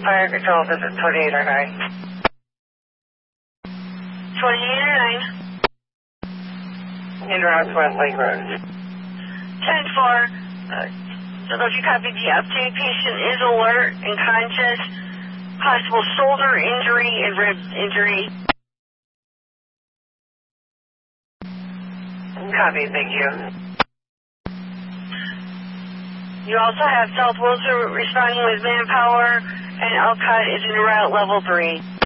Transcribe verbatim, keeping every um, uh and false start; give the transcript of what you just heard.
Fire control, this is twenty-eight oh nine. twenty-eight oh nine. In route to West Lake Road. ten four. Uh, so if you copy the update, patient is alert and conscious. Possible shoulder injury and rib injury. Copy, thank you. You also have South Wilson responding with manpower, and Elcott is in route level three.